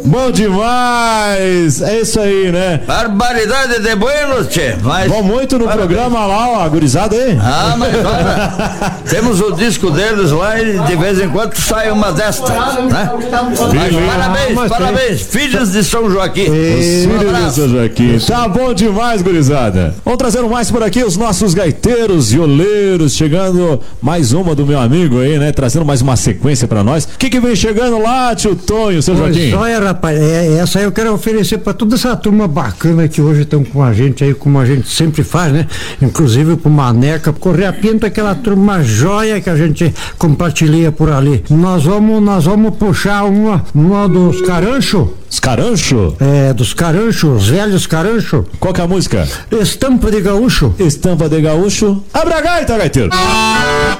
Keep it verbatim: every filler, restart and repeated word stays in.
Bom demais! É isso aí, né? Barbaridade de buenos, tchê. Mas... Vão muito no Parabéns. programa lá, ó, a gurizada aí. Ah, mas olha, temos o disco deles lá e de vez em quando sai uma destas, né? Mas parabéns, mas parabéns, filhos de São Joaquim. Filho de São Joaquim. Tá bom demais, gurizada. Vamos trazendo mais por aqui os nossos gaiteiros, violeiros, chegando mais uma do meu amigo aí, né? Trazendo mais uma sequência pra nós. O que que vem chegando lá, tio Tonho, seu Joaquim? Olha, rapaz, é, essa aí eu quero oferecer pra toda essa turma bacana que hoje estão com a gente aí, como a gente sempre faz, né? Inclusive pro Maneca, Correia Pinta, aquela turma joia que a gente compartilha por ali. Nós vamos, nós vamos puxar uma, uma dos carancho. Os carancho? É, dos carancho, os velhos carancho. Qual que é a música? Estampa de gaúcho. Estampa de gaúcho. Abra a gaita, gaiteiro!